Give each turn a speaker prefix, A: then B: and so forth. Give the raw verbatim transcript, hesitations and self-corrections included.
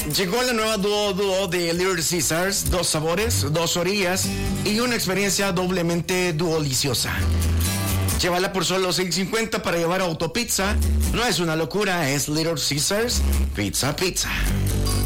A: Llegó la nueva Duo Duo de Little Caesars, dos sabores, dos orillas y una experiencia doblemente duoliciosa. Llévala por solo seis cincuenta para llevar a Autopizza. No es una locura, es Little Caesars Pizza Pizza.